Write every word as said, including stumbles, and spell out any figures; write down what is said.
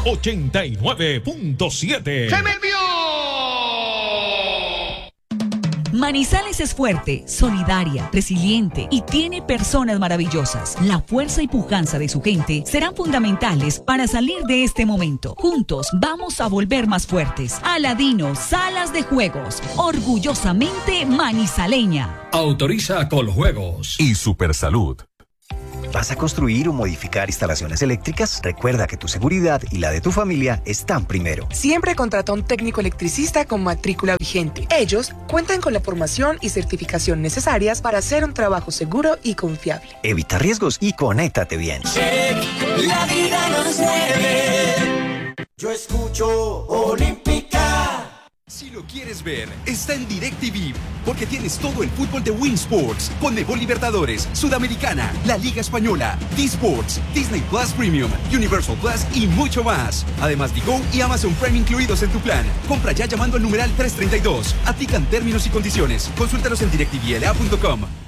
ochenta y nueve punto siete. ¡Se me envió! Manizales es fuerte, solidaria, resiliente y tiene personas maravillosas. La fuerza y pujanza de su gente serán fundamentales para salir de este momento. Juntos vamos a volver más fuertes. Aladino, salas de juegos, orgullosamente manizaleña. Autoriza Coljuegos y Supersalud. ¿Vas a construir o modificar instalaciones eléctricas? Recuerda que tu seguridad y la de tu familia están primero. Siempre contrata a un técnico electricista con matrícula vigente. Ellos cuentan con la formación y certificación necesarias para hacer un trabajo seguro y confiable. Evita riesgos y conéctate bien. Check, la vida nos mueve. Yo escucho Olímpica. Si lo quieres ver, está en DirecTV, porque tienes todo el fútbol de Win Sports, Conmebol Libertadores, Sudamericana, la Liga Española, D-Sports, Disney Plus Premium, Universal Plus y mucho más. Además, Digo y Amazon Prime incluidos en tu plan. Compra ya llamando al numeral trescientos treinta y dos. Aplican términos y condiciones. Consúltalos en directivla punto com.